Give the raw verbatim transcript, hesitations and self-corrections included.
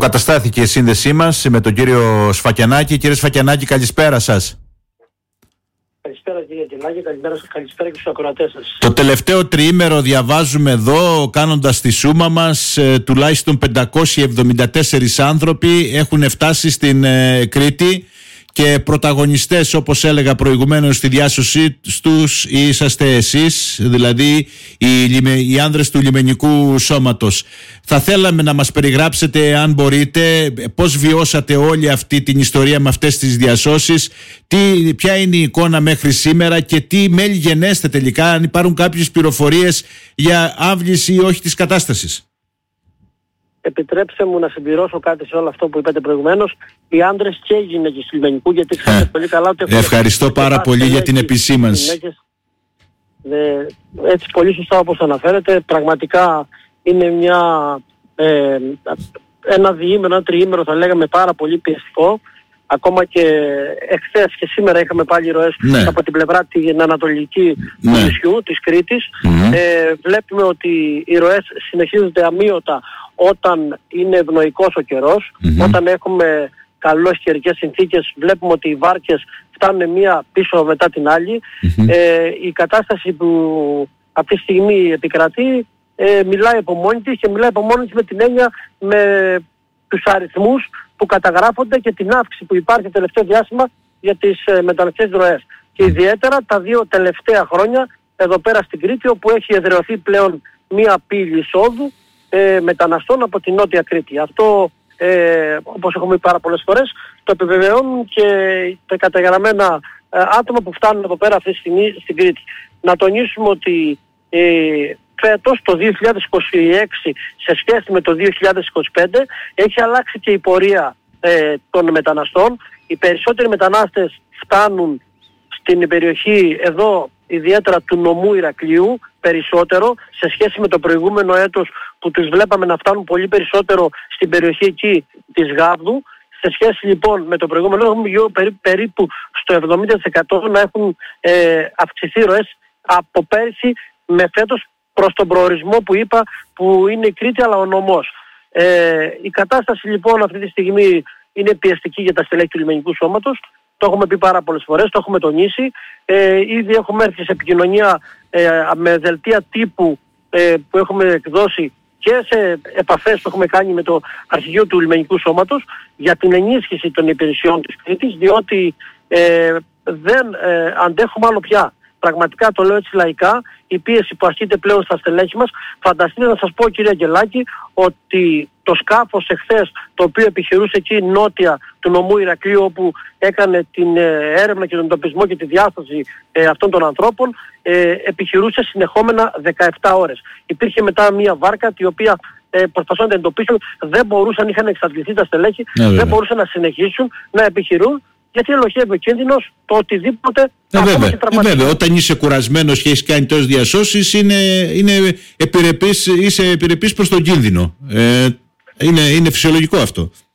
Αποκαταστάθηκε η σύνδεσή μας με τον κύριο Σφακιανάκη. Κύριε Σφακιανάκη, καλησπέρα σας. Καλησπέρα κύριε Κελάκη, καλησπέρα, καλησπέρα και στους ακροατές σας. Το τελευταίο τριήμερο διαβάζουμε εδώ, κάνοντας τη σούμα μας, ε, τουλάχιστον πεντακόσιοι εβδομήντα τέσσερις άνθρωποι έχουν φτάσει στην ε, Κρήτη και πρωταγωνιστές, όπως έλεγα προηγουμένως, στη διάσωσή τους είσαστε εσείς, δηλαδή οι, οι άνδρες του λιμενικού σώματος. Θα θέλαμε να μας περιγράψετε, αν μπορείτε, πώς βιώσατε όλη αυτή την ιστορία με αυτές τις διασώσεις, τι, ποια είναι η εικόνα μέχρι σήμερα και τι μέλη γενέστε τελικά, αν υπάρχουν κάποιες πληροφορίες για άβληση ή όχι της κατάστασης. Επιτρέψτε μου να συμπληρώσω κάτι σε όλο αυτό που είπατε προηγουμένως. Οι άντρες και οι γυναίκες του λιμενικού, γιατί ξέρετε πολύ καλά ότι... Ευχαριστώ πάρα πολύ για την επισήμανση. Ε, έτσι πολύ σωστά όπως αναφέρετε, πραγματικά είναι μια, ε, ένα διήμερο, ένα τριήμερο θα λέγαμε πάρα πολύ πιεστικό. Ακόμα και εχθές και σήμερα είχαμε πάλι ροές ναι. από την πλευρά την ανατολική ναι. του νησιού, της Κρήτης. Mm-hmm. Ε, βλέπουμε ότι οι ροές συνεχίζονται αμείωτα όταν είναι ευνοϊκός ο καιρός. Mm-hmm. Όταν έχουμε καλές καιρικές συνθήκες βλέπουμε ότι οι βάρκες φτάνουν μία πίσω μετά την άλλη. Mm-hmm. Ε, η κατάσταση που αυτή τη στιγμή επικρατεί ε, μιλάει από μόνη της και μιλάει από μόνη της με την έννοια με τους αριθμούς που καταγράφονται και την αύξηση που υπάρχει τελευταίο διάστημα για τις ε, μεταναστευτικές ροές. Και ιδιαίτερα τα δύο τελευταία χρόνια εδώ πέρα στην Κρήτη, όπου έχει εδραιωθεί πλέον μία πύλη εισόδου ε, μεταναστών από την Νότια Κρήτη. Αυτό, ε, όπως έχουμε πει πάρα πολλές φορές, το επιβεβαιώνουν και τα καταγραμμένα ε, άτομα που φτάνουν εδώ πέρα αυτή τη στιγμή στην Κρήτη. Να τονίσουμε ότι ε, φέτος, το δύο χιλιάδες είκοσι έξι, σε σχέση με το δύο χιλιάδες είκοσι πέντε, έχει αλλάξει και η πορεία ε, των μεταναστών. Οι περισσότεροι μετανάστες φτάνουν στην περιοχή εδώ, ιδιαίτερα του νομού Ηρακλείου, περισσότερο, σε σχέση με το προηγούμενο έτος που τους βλέπαμε να φτάνουν πολύ περισσότερο στην περιοχή εκεί της Γάβδου. Σε σχέση λοιπόν με το προηγούμενο έχουμε περίπου, περίπου στο εβδομήντα τοις εκατό να έχουν ε, αυξηθεί ροές από πέρσι με φέτος προς τον προορισμό που είπα, που είναι η Κρήτη αλλά ο νομός. Ε, η κατάσταση λοιπόν αυτή τη στιγμή είναι πιεστική για τα στελέχη του λιμενικού σώματος. Το έχουμε πει πάρα πολλές φορές, το έχουμε τονίσει. Ε, ήδη έχουμε έρθει σε επικοινωνία ε, με δελτία τύπου ε, που έχουμε εκδώσει και σε επαφές που έχουμε κάνει με το αρχηγείο του λιμενικού σώματος για την ενίσχυση των υπηρεσιών της Κρήτης, διότι ε, δεν ε, αντέχουμε άλλο πια. Πραγματικά το λέω έτσι λαϊκά, η πίεση που ασκείται πλέον στα στελέχη μας. Φανταστείτε να σας πω, κύριε Αγγελάκη, ότι το σκάφος εχθές, το οποίο επιχειρούσε εκεί νότια του νομού Ηρακλείου, όπου έκανε την ε, έρευνα και τον εντοπισμό και τη διάσταση ε, αυτών των ανθρώπων, ε, επιχειρούσε συνεχόμενα δεκαεπτά ώρες. Υπήρχε μετά μια βάρκα, η οποία ε, προσπαθούν να την εντοπίσουν, δεν μπορούσαν, είχαν εξαντληθεί τα στελέχη, ναι, δεν μπορούσαν να συνεχίσουν να επιχειρούν. Γιατί ελοχεύει ο κίνδυνος, το οτιδήποτε. Ε, βέβαια, ε, βέβαια, όταν είσαι κουρασμένος και έχεις κάνει τόσες διασώσεις, είναι, είναι επιρρεπής, είσαι επιρρεπής προς τον κίνδυνο. Ε, είναι, είναι φυσιολογικό αυτό.